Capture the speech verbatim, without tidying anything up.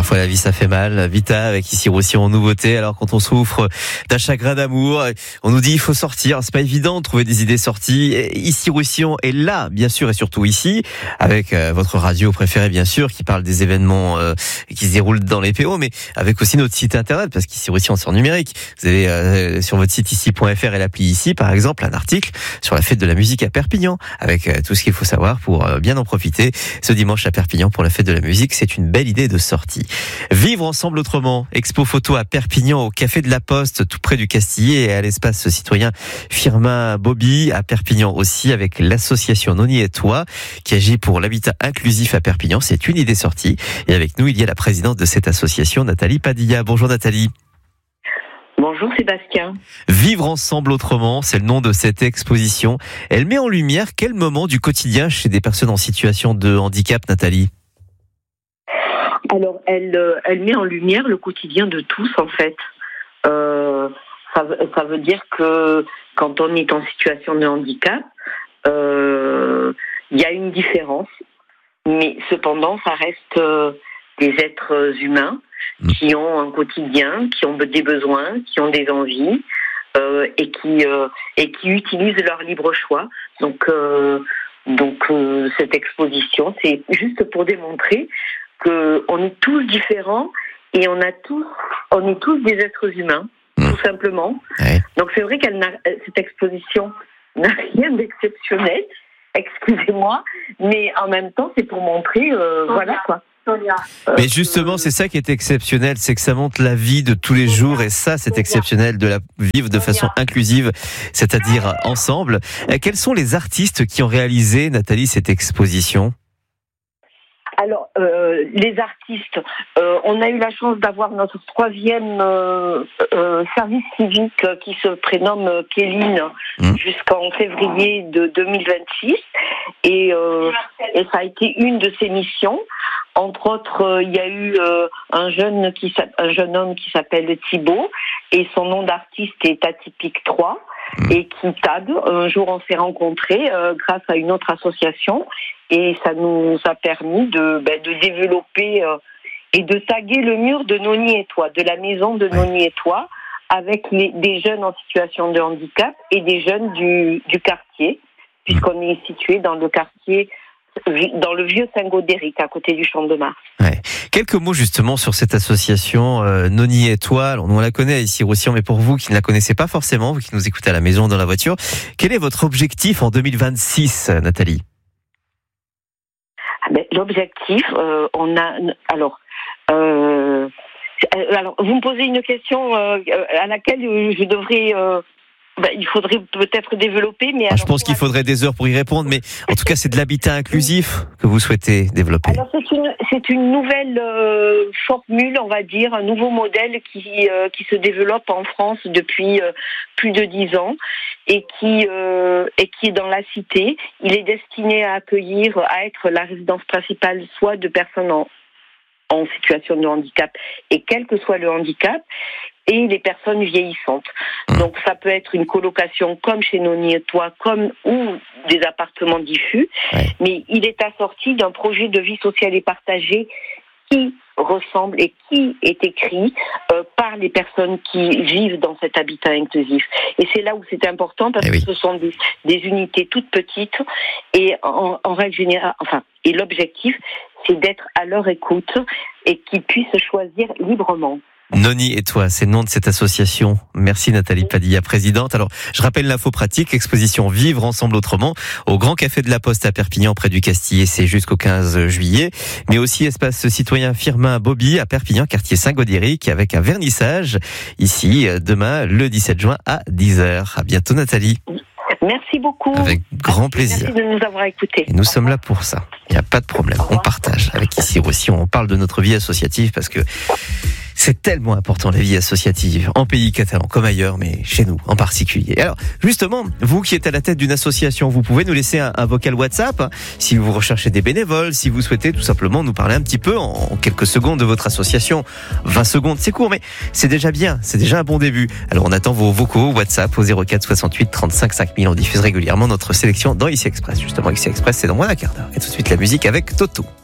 Parfois la vie ça fait mal. Vita avec Ici Roussillon en nouveauté. Alors quand on souffre d'un chagrin d'amour, on nous dit il faut sortir. C'est pas évident de trouver des idées sorties. Ici Roussillon est là, bien sûr, et surtout ici, avec euh, votre radio préférée, bien sûr, qui parle des événements euh, qui se déroulent dans les P O, mais avec aussi notre site internet, parce qu'ici Roussillon c'est en numérique. Vous avez euh, sur votre site ici point f r et l'appli Ici, par exemple, un article sur la fête de la musique à Perpignan, avec euh, tout ce qu'il faut savoir pour euh, bien en profiter ce dimanche à Perpignan pour la fête de la musique. C'est une belle idée de sortie. Vivre ensemble autrement. Expo photo à Perpignan, au Café de la Poste, tout près du Castillet, et à l'espace citoyen Firmin Bobby à Perpignan aussi, avec l'association Noni et Toi, qui agit pour l'habitat inclusif à Perpignan. C'est une idée sortie. Et avec nous, il y a la présidente de cette association, Nathalie Padilla. Bonjour Nathalie. Bonjour Sébastien. Vivre ensemble autrement, c'est le nom de cette exposition. Elle met en lumière quel moment du quotidien chez des personnes en situation de handicap, Nathalie ? Alors, elle, elle met en lumière le quotidien de tous, en fait. Euh, ça, ça veut dire que quand on est en situation de handicap, euh, il y a une différence, mais cependant, ça reste euh, des êtres humains qui ont un quotidien, qui ont des besoins, qui ont des envies, euh, et qui euh, et qui utilisent leur libre choix. Donc, euh, donc euh, cette exposition, c'est juste pour démontrer que on est tous différents et on a tous, on est tous des êtres humains, mmh. tout simplement. Ouais. Donc c'est vrai qu'elle n'a, cette exposition n'a rien d'exceptionnel, excusez-moi, mais en même temps c'est pour montrer, euh, voilà quoi. Mais justement, c'est ça qui est exceptionnel, c'est que ça montre la vie de tous les jours, et ça, c'est exceptionnel de la vivre de façon inclusive, c'est-à-dire ensemble. Quels sont les artistes qui ont réalisé, Nathalie, cette exposition ? Alors, euh, les artistes, euh, on a eu la chance d'avoir notre troisième euh, euh, service civique qui se prénomme Kéline mmh. jusqu'en février de deux mille vingt-six, et, euh, et ça a été une de ses missions. Entre autres, il y a eu euh, un jeune qui un jeune homme qui s'appelle Thibaut, et son nom d'artiste est Atypique trois, mmh. et qui tag. Un jour, on s'est rencontrés euh, grâce à une autre association, et ça nous a permis de, ben, de développer euh, et de taguer le mur de Noni et Toi, de la maison de Noni et Toi, avec les, des jeunes en situation de handicap et des jeunes du, du quartier, puisqu'on est situé dans le quartier, dans le vieux Saint-Gaudéric, à côté du Champ de Mars. Ouais. Quelques mots justement sur cette association euh, Noni et Toi. Alors, on la connaît ici Roussillon, mais pour vous qui ne la connaissez pas forcément, vous qui nous écoutez à la maison, dans la voiture, quel est votre objectif en deux mille vingt-six, Nathalie ? Ben, l'objectif, euh, on a alors, euh, alors, vous me posez une question euh, à laquelle je devrais, euh, ben, il faudrait peut-être développer, mais ah, alors, je pense qu'il faudrait des heures pour y répondre, mais en tout cas, c'est de l'habitat inclusif que vous souhaitez développer. Alors, c'est une, c'est une nouvelle euh, formule, on va dire, un nouveau modèle qui euh, qui se développe en France depuis euh, plus de dix ans. Et qui euh, et qui est dans la cité. Il est destiné à accueillir, à être la résidence principale soit de personnes en, en situation de handicap, et quel que soit le handicap, et les personnes vieillissantes. Donc ça peut être une colocation comme chez Noni et Toi, comme ou des appartements diffus, ouais. mais il est assorti d'un projet de vie sociale et partagée qui ressemble et qui est écrit euh, par les personnes qui vivent dans cet habitat inclusif. Et c'est là où c'est important, parce eh oui. que ce sont des, des unités toutes petites, et en, en règle générale, enfin, et l'objectif, c'est d'être à leur écoute et qu'ils puissent choisir librement. Noni et Toi, c'est le nom de cette association. Merci Nathalie Padilla, présidente. Alors, je rappelle l'info pratique, exposition Vivre ensemble autrement au Grand Café de la Poste à Perpignan, près du Castillet, c'est jusqu'au quinze juillet. Mais aussi espace citoyen Firmin Bobby à Perpignan, quartier Saint-Gaudéric, avec un vernissage ici, demain, le dix-sept juin à dix heures. À bientôt Nathalie. Merci beaucoup. Avec grand plaisir. Merci de nous avoir écoutés. Et nous sommes là pour ça. Il n'y a pas de problème. On partage avec Ici Roussillon. On parle de notre vie associative parce que c'est tellement important, la vie associative, en pays catalan comme ailleurs, mais chez nous en particulier. Alors, justement, vous qui êtes à la tête d'une association, vous pouvez nous laisser un, un vocal WhatsApp, hein, si vous recherchez des bénévoles, si vous souhaitez tout simplement nous parler un petit peu en, en quelques secondes de votre association. vingt secondes, c'est court, mais c'est déjà bien, c'est déjà un bon début. Alors, on attend vos vocaux WhatsApp au zéro quatre soixante-huit trente-cinq cinq mille. On diffuse régulièrement notre sélection dans Ici Express. Justement, Ici Express, c'est dans moins d'un quart d'heure. Et tout de suite, la musique avec Toto.